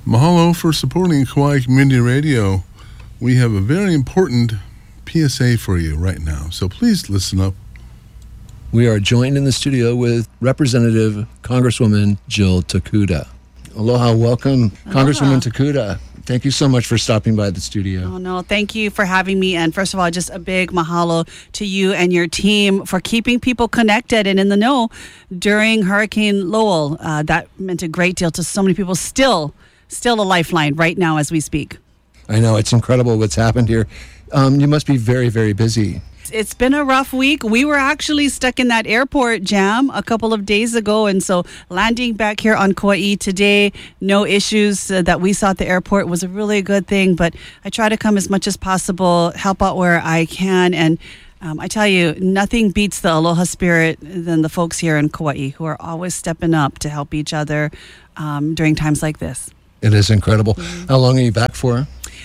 Mahalo for supporting Kauai Community Radio. We have a very important PSA for you right now, so please listen up. We are joined in the studio with Representative Congresswoman Jill Tokuda. Aloha, welcome, Aloha. Congresswoman Tokuda. Thank you so much for stopping by the studio. Oh, no, thank you for having me. And first of all, just a big mahalo to you and your team for keeping people connected and in the know during Hurricane Lowell. That meant a great deal to so many people. Still a lifeline right now as we speak. I know, it's incredible what's happened here. You must be very, very busy. It's been a rough week. We were actually stuck in that airport jam a couple of days ago. And so landing back here on Kauai today, no issues that we saw at the airport was a really good thing. But I try to come as much as possible, help out where I can. And I tell you, nothing beats the aloha spirit than the folks here in Kauai who are always stepping up to help each other during times like this. It is incredible. Mm-hmm. How long are you back for?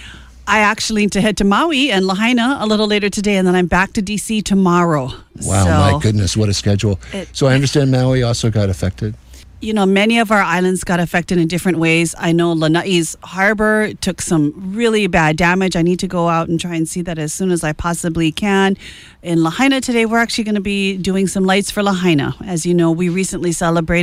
I actually need to head to Maui and Lahaina a little later today, and then I'm back to D.C. tomorrow. Wow, my goodness, what a schedule. So I understand Maui also got affected. You know, many of our islands got affected in different ways. I know Lanai's harbor took some really bad damage. I need to go out and try and see that as soon as I possibly can. In Lahaina today, we're actually going to be doing some lights for Lahaina. As you know, we recently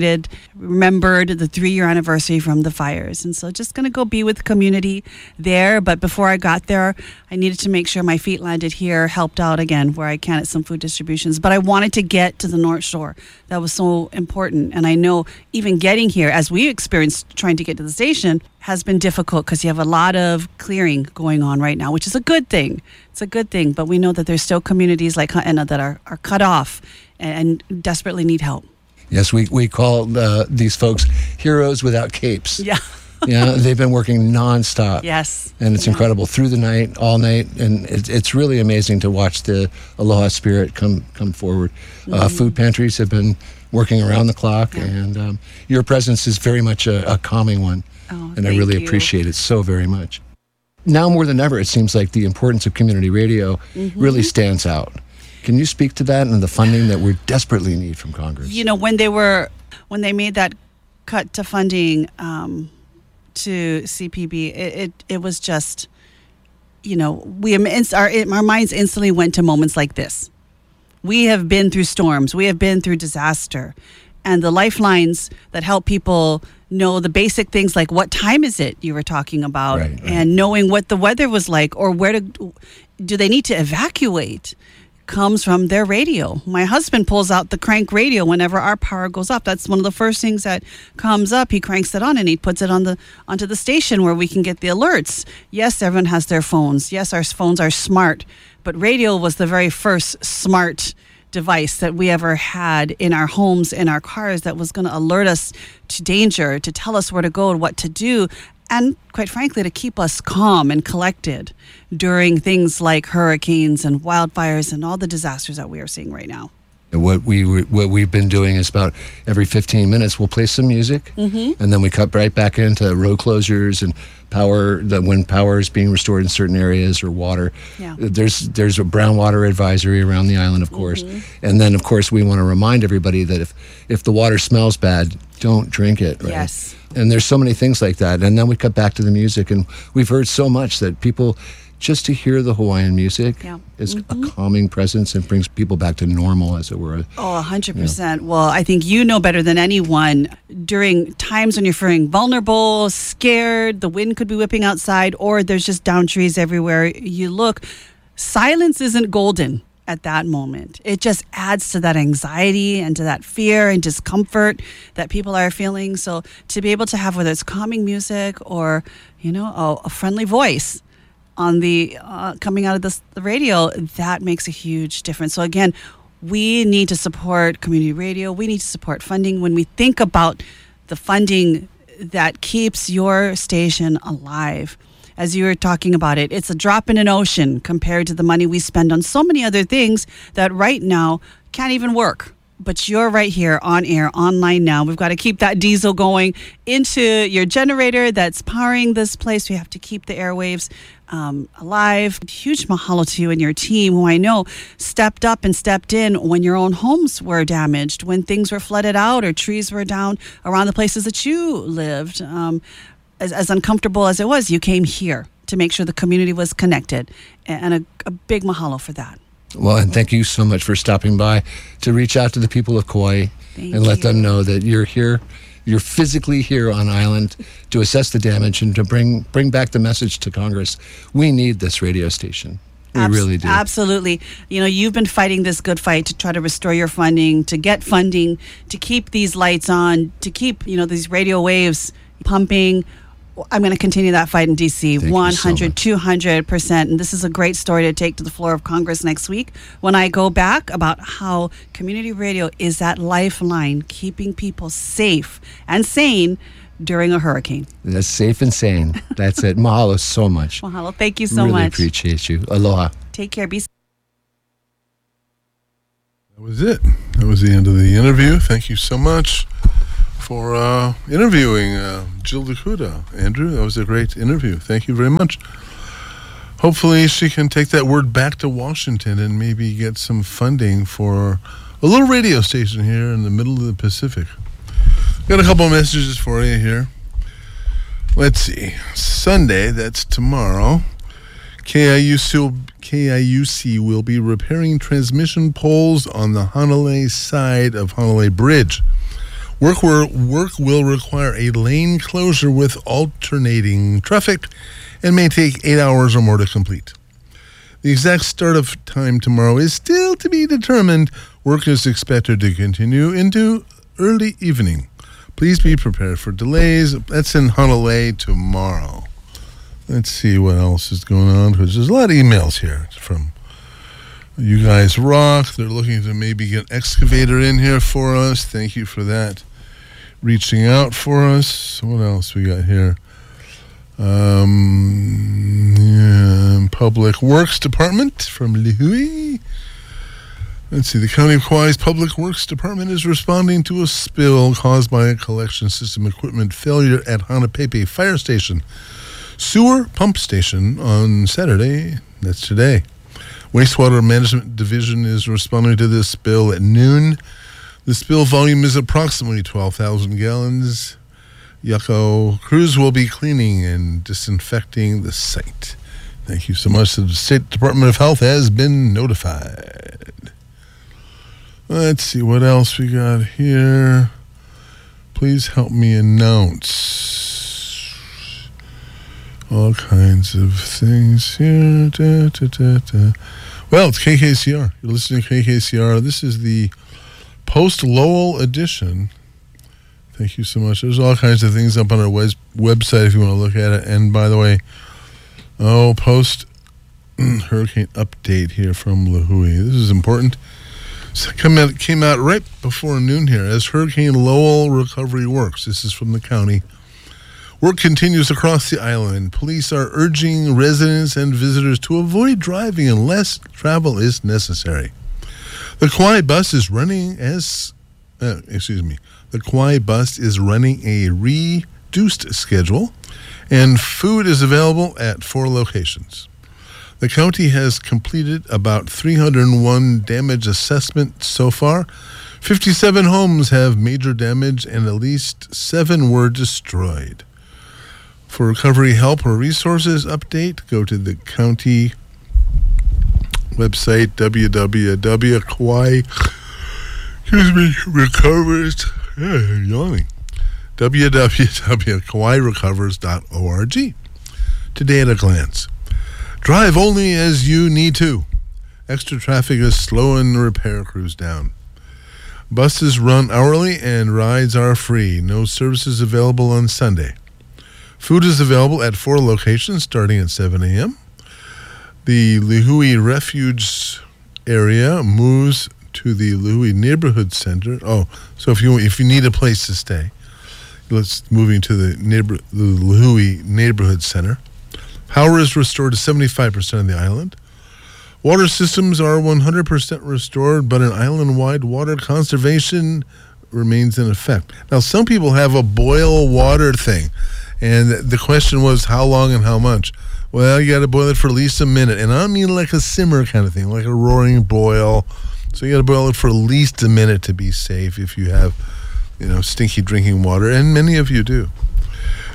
remembered the 3-year anniversary from the fires. And so just going to go be with the community there. But before I got there, I needed to make sure my feet landed here, helped out again where I can at some food distributions. But I wanted to get to the North Shore. That was so important. And I know even getting here, as we experienced trying to get to the station, has been difficult because you have a lot of clearing going on right now, which is a good thing. It's a good thing, but we know that there's still communities like Ha'ena that are cut off and desperately need help. Yes, we call these folks heroes without capes. Yeah. Yeah, they've been working nonstop. Yes. And it's incredible through the night, all night. And it's really amazing to watch the aloha spirit come forward. Mm-hmm. Food pantries have been working around the clock. Yeah. And your presence is very much a calming one. Oh, and I really appreciate it so very much. Now more than ever, it seems like the importance of community radio really stands out. Can you speak to that and the funding that we desperately need from Congress? You know, when they made that cut to funding to CPB, it was just, you know, our minds instantly went to moments like this. We have been through storms. We have been through disaster. And the lifelines that help people know the basic things like what time is it you were talking about, right. And knowing what the weather was like or where do they need to evacuate comes from their radio. My husband pulls out the crank radio whenever our power goes off. That's one of the first things that comes up. He cranks it on and he puts it onto the station where we can get the alerts. Yes, everyone has their phones. Yes, our phones are smart, but radio was the very first smart device that we ever had in our homes, in our cars, that was going to alert us to danger, to tell us where to go and what to do, and quite frankly, to keep us calm and collected during things like hurricanes and wildfires and all the disasters that we are seeing right now. What we've been doing is about every 15 minutes we'll play some music, and then we cut right back into road closures and when power is being restored in certain areas or water. Yeah. There's a brown water advisory around the island, of course, and then of course we want to remind everybody that if the water smells bad, don't drink it. Right? Yes. And there's so many things like that, and then we cut back to the music, and we've heard so much that people. Just to hear the Hawaiian music is a calming presence and brings people back to normal, as it were. Oh, 100%. Well, I think you know better than anyone. During times when you're feeling vulnerable, scared, the wind could be whipping outside, or there's just down trees everywhere you look, silence isn't golden at that moment. It just adds to that anxiety and to that fear and discomfort that people are feeling. So to be able to have, whether it's calming music or, you know, a friendly voice on the coming out of the radio, that makes a huge difference. So again, we need to support community radio. We need to support funding. When we think about the funding that keeps your station alive, as you were talking about it, it's a drop in an ocean compared to the money we spend on so many other things that right now can't even work. But you're right here on air, online now. We've got to keep that diesel going into your generator that's powering this place. We have to keep the airwaves alive. Huge mahalo to you and your team, who I know stepped up and stepped in when your own homes were damaged, when things were flooded out or trees were down around the places that you lived. as uncomfortable as it was, you came here to make sure the community was connected. And a big mahalo for that. Well, and thank you so much for stopping by to reach out to the people of Kauai and let them know that you're here. You're physically here on island to assess the damage and to bring back the message to Congress. We need this radio station. We really do. Absolutely. You know, you've been fighting this good fight to try to restore your funding, to get funding, to keep these lights on, to keep, these radio waves pumping. I'm going to continue that fight in D.C. 100, 200%. And this is a great story to take to the floor of Congress next week when I go back about how community radio is that lifeline keeping people safe and sane during a hurricane. That's safe and sane. That's it. Mahalo so much. Mahalo. Thank you so really much. Really appreciate you. Aloha. Take care. Be safe. That was it. That was the end of the interview. Thank you so much for interviewing Jill Dakuda. Andrew, that was a great interview. Thank you very much. Hopefully she can take that word back to Washington and maybe get some funding for a little radio station here in the middle of the Pacific. Got a couple of messages for you here. Let's see. Sunday, that's tomorrow, KIUC will be repairing transmission poles on the Hanalei side of Hanalei Bridge. Work will require a lane closure with alternating traffic and may take 8 hours or more to complete. The exact start of time tomorrow is still to be determined. Work is expected to continue into early evening. Please be prepared for delays. That's in Hanalei tomorrow. Let's see what else is going on, because there's a lot of emails here from You Guys Rock. They're looking to maybe get an excavator in here for us. Thank you for that. Reaching out for us. What else we got here? Public Works Department from Lihui. Let's see. The County of Kauai's Public Works Department is responding to a spill caused by a collection system equipment failure at Hanapepe Fire Station Sewer Pump Station on Saturday. That's today. Wastewater Management Division is responding to this spill at noon. The spill volume is approximately 12,000 gallons. Yucko crews will be cleaning and disinfecting the site. Thank you so much. The State Department of Health has been notified. Let's see what else we got here. Please help me announce all kinds of things here. Well, it's KKCR. You're listening to KKCR. This is the post-Lowell edition. Thank you so much. There's all kinds of things up on our website if you want to look at it. And by the way, post-hurricane update here from Lihui. This is important. So came out right before noon here as Hurricane Lowell recovery works. This is from the county. Work continues across the island. Police are urging residents and visitors to avoid driving unless travel is necessary. The Kauai bus is running The Kauai bus is running a reduced schedule, and food is available at 4 locations. The county has completed about 301 damage assessments so far. 57 homes have major damage, and at least 7 were destroyed. For recovery help or resources update, go to the county website, www.kauairecovers.org. Today at a glance. Drive only as you need to. Extra traffic is slowing repair crews down. Buses run hourly and rides are free. No services available on Sunday. Food is available at 4 locations starting at 7 a.m. The Lihui Refuge area moves to the Lihui Neighborhood Center. Oh, so if you need a place to stay, moving to the Lihui Neighborhood Center. Power is restored to 75% of the island. Water systems are 100% restored, but an island-wide water conservation remains in effect. Now, some people have a boil water thing, and the question was how long and how much. Well, you got to boil it for at least a minute, and I don't mean like a simmer kind of thing, like a roaring boil. So you got to boil it for at least a minute to be safe if you have, stinky drinking water, and many of you do.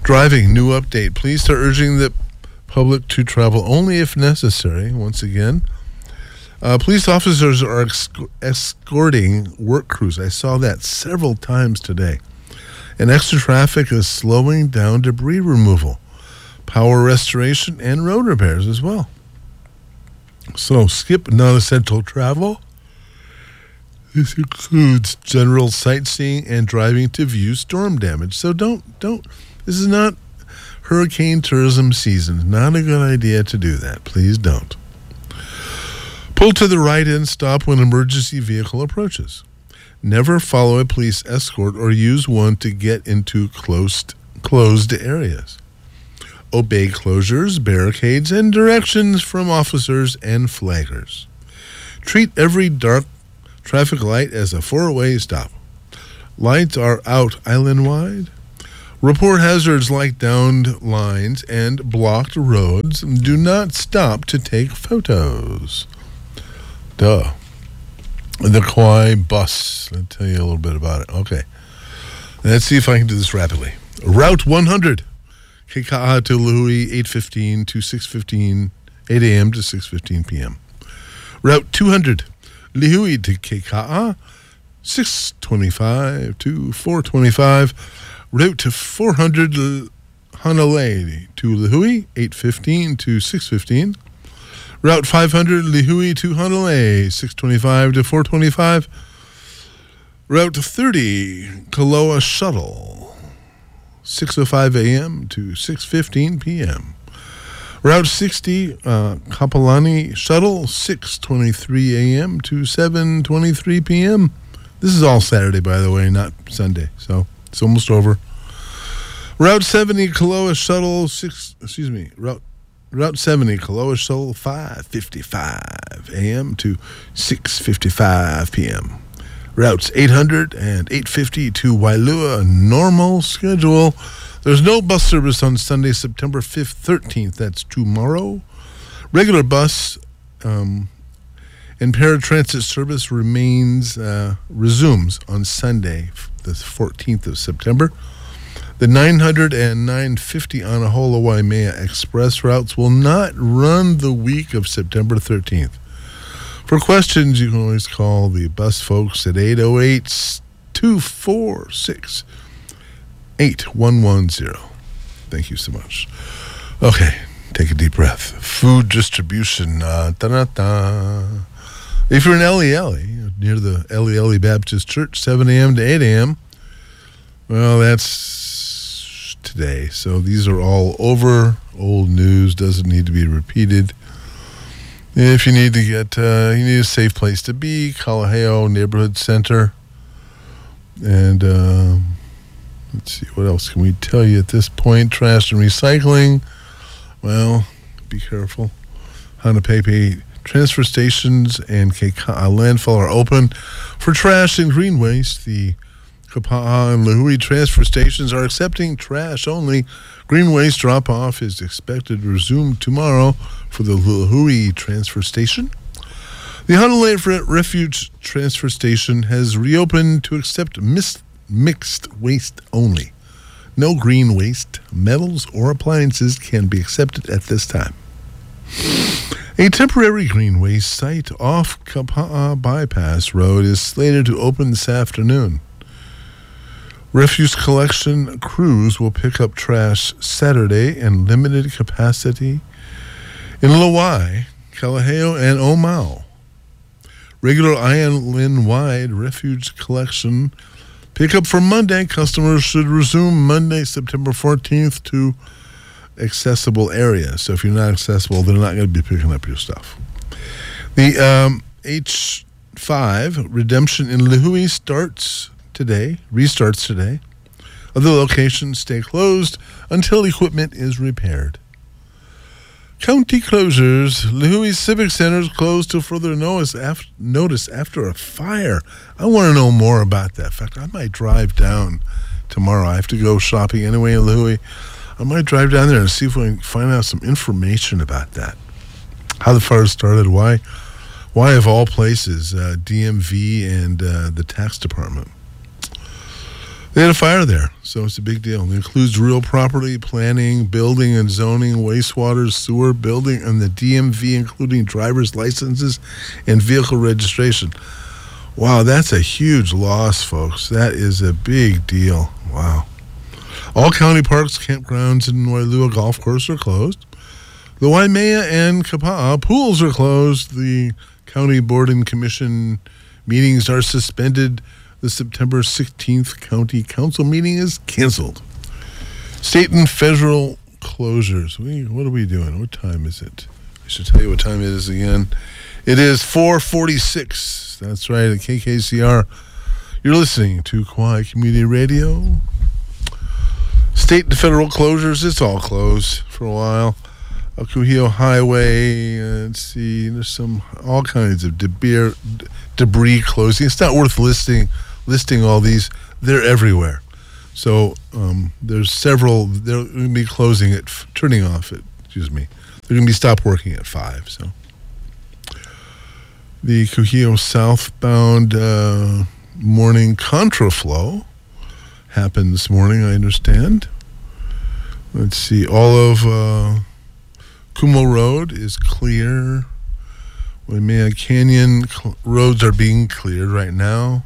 Driving, new update. Please start urging the public to travel only if necessary. Once again, police officers are escorting work crews. I saw that several times today. And extra traffic is slowing down debris removal, power restoration, and road repairs as well. So skip non-essential travel. This includes general sightseeing and driving to view storm damage. So don't. This is not hurricane tourism season. Not a good idea to do that. Please don't. Pull to the right and stop when an emergency vehicle approaches. Never follow a police escort or use one to get into closed areas. Obey closures, barricades, and directions from officers and flaggers. Treat every dark traffic light as a four-way stop. Lights are out island-wide. Report hazards like downed lines and blocked roads. Do not stop to take photos. Duh. The Kauai bus. I'll tell you a little bit about it. Okay. Let's see if I can do this rapidly. Route 100. Keika'a to Lihue, 8:15 to 6:15, 8 a.m. to 6:15 p.m. Route 200. Lihue to Keika'a, 6:25 to 4:25. Route 400 Hanalei to Lihue, 8:15 to 6:15. Route 500 Lihue to Hanalei, 6:25 to 4:25. Route 30 Kaloa Shuttle, 6:05 a.m. to 6:15 p.m. Route 60 Kapolani Shuttle, 6:23 a.m. to 7:23 p.m. This is all Saturday, by the way, not Sunday, so it's almost over. Route 70 Kaloa Shuttle, Route 70 Kaloa Shuttle, 5:55 a.m. to 6:55 p.m. Routes 800 and 850 to Wailua, normal schedule. There's no bus service on Sunday, September 5th, 13th. That's tomorrow. Regular bus and paratransit service resumes on Sunday, the 14th of September. The 900 and 950 Anahola Waimea Express routes will not run the week of September 13th. For questions, you can always call the bus folks at 808-246-8110. Thank you so much. Okay, take a deep breath. Food distribution. If you're in Elieli, near the Elieli Baptist Church, 7 a.m. to 8 a.m., well, that's today. So these are all over. Old news, doesn't need to be repeated. If you need to get, you need a safe place to be, Kalaheo Neighborhood Center. And let's see, what else can we tell you at this point? Trash and recycling. Well, be careful. Hanapepe transfer stations and Keika'a landfill are open for trash and green waste. The Kapa'a and Lihue transfer stations are accepting trash only. Green waste drop-off is expected to resume tomorrow for the Lihue transfer station. The Hanalei Refuge transfer station has reopened to accept mixed waste only. No green waste, metals, or appliances can be accepted at this time. A temporary green waste site off Kapa'a Bypass Road is slated to open this afternoon. Refuse collection crews will pick up trash Saturday in limited capacity in Lawai, Kalaheo, and Omau. Regular island-wide refuge collection pickup for Monday. Customers should resume Monday, September 14th to accessible areas. So if you're not accessible, they're not going to be picking up your stuff. The H5 redemption in Lihue restarts today. Other locations stay closed until equipment is repaired. County closures. Lihue Civic Center is closed till further notice after a fire. I want to know more about that. In fact, I might drive down tomorrow. I have to go shopping anyway in Lihue. I might drive down there and see if we can find out some information about that. How the fire started, why of all places, DMV and the tax department. They had a fire there, so it's a big deal. It includes real property, planning, building and zoning, wastewater, sewer, building, and the DMV, including driver's licenses and vehicle registration. Wow, that's a huge loss, folks. That is a big deal. Wow. All county parks, campgrounds, and Wailua Golf Course are closed. The Waimea and Kapa'a pools are closed. The County Board and Commission meetings are suspended. The September 16th County Council meeting is canceled. State and federal closures. What are we doing? What time is it? I should tell you what time it is again. It is 4:46. That's right, at KKCR. You're listening to Kauai Community Radio. State and federal closures, it's all closed for a while. Kuhio Highway, let's see, there's all kinds of debris closing. It's not worth listing all these. They're everywhere. So there's several. They're going to be closing at, turning off at, They're going to be stopped working at 5. So the Kuhio southbound morning contraflow happened this morning, I understand. Let's see, all of Kumo Road is clear. Waimea Canyon roads are being cleared right now.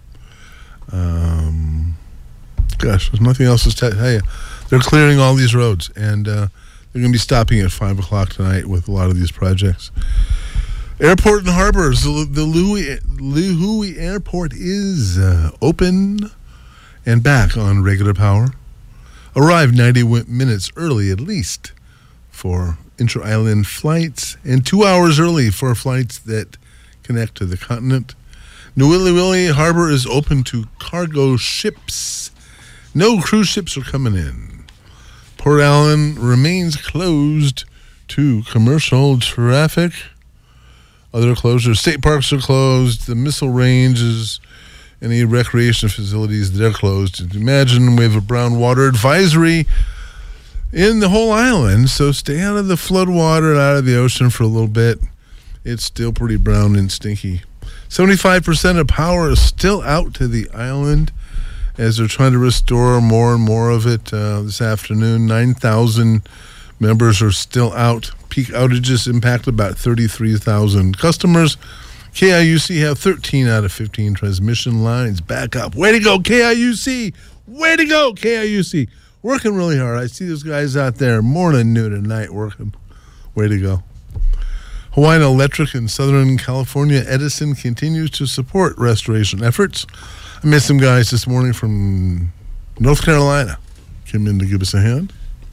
Gosh, there's nothing else to tell you. They're clearing all these roads, and they're going to be stopping at 5 o'clock tonight with a lot of these projects. Airport and harbors. The Lihue Airport is open and back on regular power. Arrived 90 minutes early at least for inter-island flights, and 2 hours early for flights that connect to the continent. Nuuliwili Harbor is open to cargo ships. No cruise ships are coming in. Port Allen remains closed to commercial traffic. Other closures, state parks are closed. The missile ranges, any recreation facilities, they're closed. And imagine we have a brown water advisory in the whole island, so stay out of the flood water and out of the ocean for a little bit. It's still pretty brown and stinky. 75% of power is still out to the island as they're trying to restore more and more of it this afternoon. 9,000 members are still out. Peak outages impact about 33,000 customers. KIUC have 13 out of 15 transmission lines back up. Way to go, KIUC! Way to go, KIUC! Working really hard. I see those guys out there morning, noon, and night working. Way to go. Hawaiian Electric in Southern California, Edison, continues to support restoration efforts. I met some guys this morning from North Carolina. Came in to give us a hand.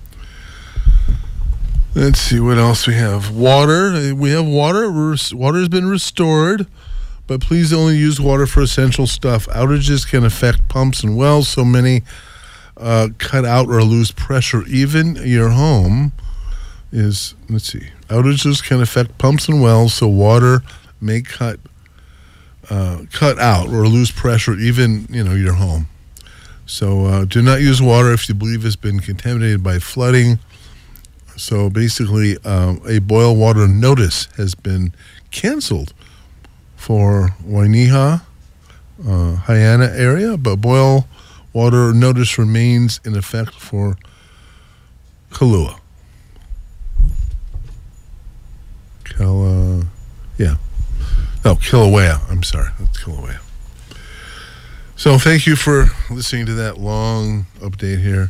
Let's see what else we have. Water. We have water. Water has been restored, but please only use water for essential stuff. Outages can affect pumps and wells, so many cut out or lose pressure. Even your home is, let's see, outages can affect pumps and wells, so water may cut out or lose pressure, even, your home. So do not use water if you believe it's been contaminated by flooding. So basically, a boil water notice has been canceled for Wainiha, Haiana area, but boil water notice remains in effect for Kilauea. Kilauea. I'm sorry, that's Kilauea. So thank you for listening to that long update here.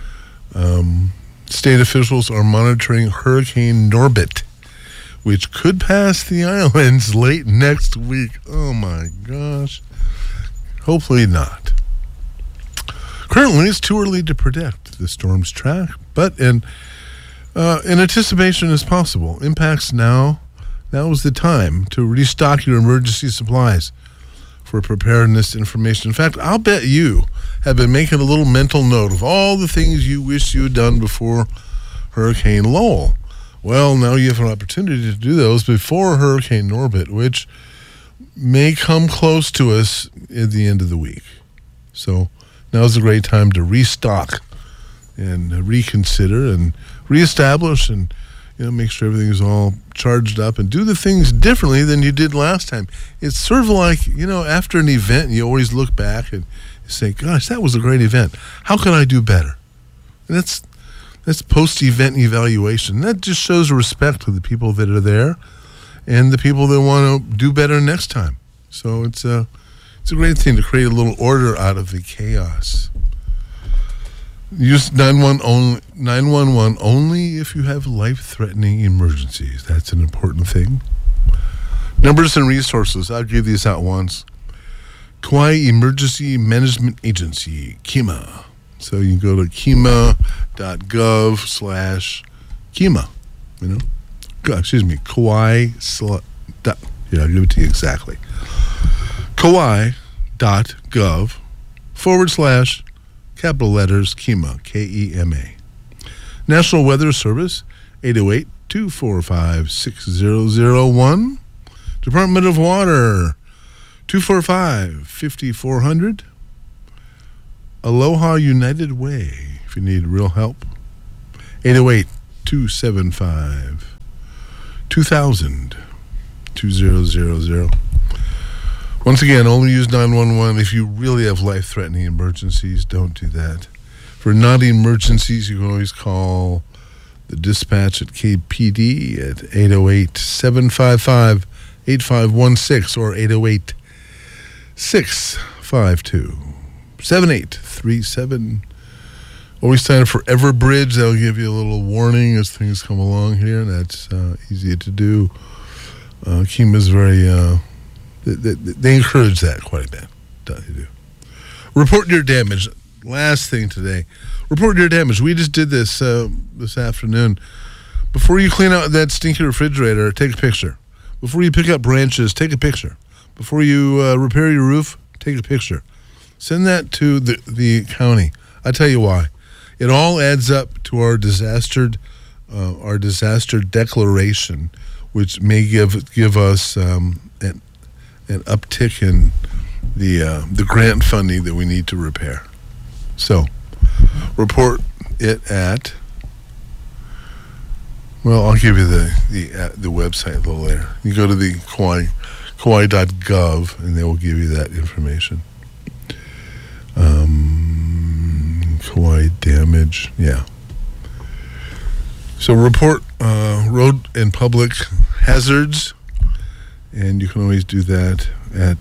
State officials are monitoring Hurricane Norbit, which could pass the islands late next week. Oh my gosh. Hopefully not. Currently, it's too early to predict the storm's track, but in anticipation is possible. Impacts now is the time to restock your emergency supplies for preparedness information. In fact, I'll bet you have been making a little mental note of all the things you wish you had done before Hurricane Lowell. Well, now you have an opportunity to do those before Hurricane Norbit, which may come close to us at the end of the week. So now's a great time to restock and reconsider and reestablish and make sure everything's all charged up and do the things differently than you did last time. It's sort of like, after an event, you always look back and say, gosh, that was a great event. How can I do better? And that's post-event evaluation. That just shows respect to the people that are there and the people that want to do better next time. So it's a great thing to create a little order out of the chaos. Use 911 only if you have life-threatening emergencies. That's an important thing. Numbers and resources. I'll give these out once. Kauai Emergency Management Agency, KEMA. So you can go to kema.gov/KEMA. Kauai. Here, I'll give it to you exactly. Kauai.gov/ capital letters, KEMA, KEMA. National Weather Service, 808-245-6001. Department of Water, 245-5400. Aloha United Way, if you need real help, 808-275-2000, 2000. Once again, only use 911 if you really have life-threatening emergencies. Don't do that. For non-emergencies, you can always call the dispatch at KPD at 808-755-8516 or 808-652-7837. Always sign up for Everbridge. They'll give you a little warning as things come along here. That's easy to do. KEMA is very... They encourage that quite a bit. They do. Report your damage. Last thing today. Report your damage. We just did this this afternoon. Before you clean out that stinky refrigerator, take a picture. Before you pick up branches, take a picture. Before you repair your roof, take a picture. Send that to the county. I tell you why. It all adds up to our disaster declaration, which may give us an uptick in the grant funding that we need to repair. So, report it at. Well, I'll give you the website a little later. You go to the Kauai.gov, and they will give you that information. Kauai damage, yeah. So report road and public hazards. And you can always do that at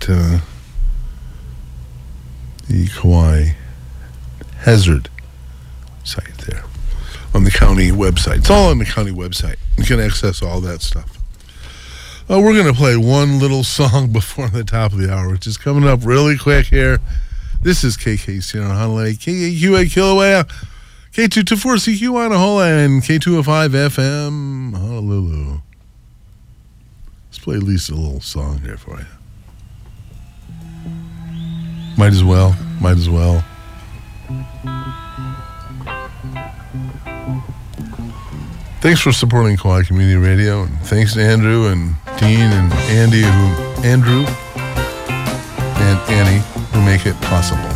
the Kauai Hazard site there on the county website. It's all on the county website. You can access all that stuff. We're going to play one little song before the top of the hour, which is coming up really quick here. This is KKC on Honolulu, KAQA Kilauea, K224 CQ on Honolulu, and K205 FM Honolulu. Play at least a little song here for you. Might as well. Thanks for supporting Kauai Community Radio, and thanks to Andrew and Dean and Andy, Andrew and Annie, who make it possible.